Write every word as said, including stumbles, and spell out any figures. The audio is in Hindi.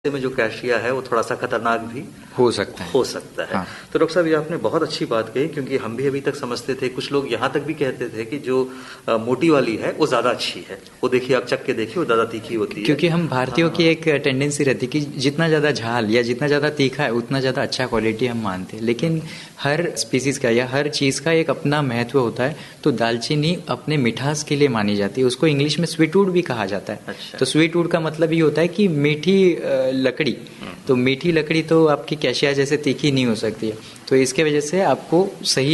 में जो कैशिया है वो थोड़ा सा खतरनाक भी हो सकता है हो सकता है हाँ। तो डॉक्टर साहब ये आपने बहुत अच्छी बात कही, क्योंकि हम भी अभी तक समझते थे, कुछ लोग यहाँ तक भी कहते थे कि जो अ, मोटी वाली है वो ज्यादा अच्छी है, वो देखिए आप चख के देखिए वो ज्यादा तीखी होती है। क्योंकि हम भारतीयों हाँ, की एक टेंडेंसी रहती है कि जितना ज़्यादा झाल या जितना ज़्यादा तीखा है उतना ज़्यादा अच्छा क्वालिटी हम मानते हैं, लेकिन हर स्पीसीज़ का या हर चीज़ का एक अपना महत्व होता है। तो दालचीनी अपने मिठास के लिए मानी जाती है, उसको इंग्लिश में स्वीटवुड भी कहा जाता है। अच्छा। तो स्वीटवुड का मतलब ये होता है कि मीठी अ, लकड़ी। तो मीठी लकड़ी तो आपकी कैशिया जैसे तीखी नहीं हो सकती है, तो इसके वजह से आपको सही